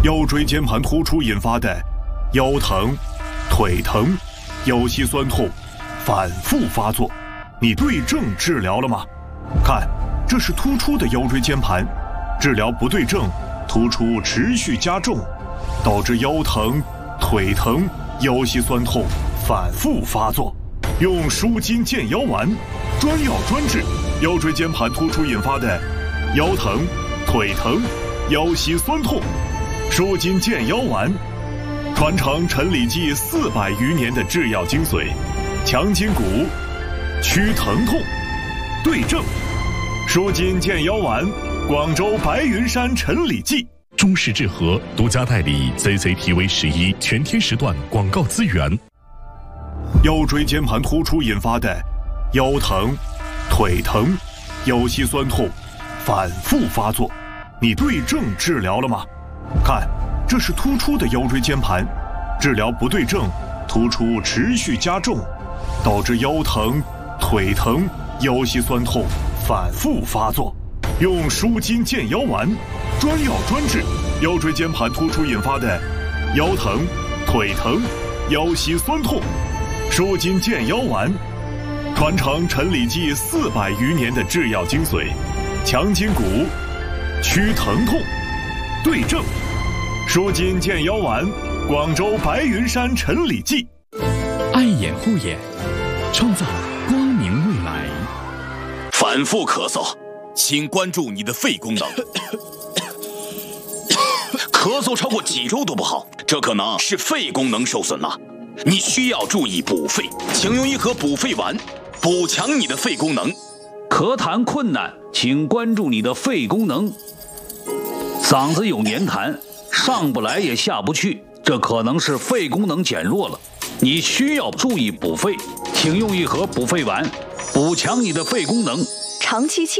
腰椎间盘突出引发的腰疼、腿疼、腰膝酸痛反复发作，你对症治疗了吗？看，这是突出的腰椎间盘，治疗不对症，突出持续加重，导致腰疼、腿疼、腰膝酸痛反复发作。用舒筋健腰丸，专药专治腰椎间盘突出引发的腰疼、腿疼、腰膝酸痛。舒筋健腰丸，传承陈李济400余年的制药精髓，强筋骨，祛疼痛，对症。舒筋健腰丸，广州白云山陈李济。 中式治和独家代理 CCTV11全天时段广告资源。 腰椎间盘突出引发的腰疼、腿疼、腰膝酸痛反复发作，你对症治疗了吗？看，这是突出的腰椎间盘，治疗不对症，突出持续加重，导致腰疼、腿疼、腰膝酸痛反复发作。用舒筋健腰丸，专药专治腰椎间盘突出引发的腰疼、腿疼、腰膝酸痛。舒筋健腰丸，传承陈李济400余年的制药精髓，强筋骨，祛疼痛，对症。舒筋健腰丸，广州白云山陈李济。 爱眼护眼，创造光明未来。 反复咳嗽，请关注你的肺功能。咳嗽超过几周都不好，这可能是肺功能受损了。你需要注意补肺，请用一盒补肺丸，补强你的肺功能。 咳痰困难，请关注你的肺功能。嗓子有黏痰，上不来也下不去，这可能是肺功能减弱了。你需要注意补肺，请用一盒补肺丸，补强你的肺功能。 长期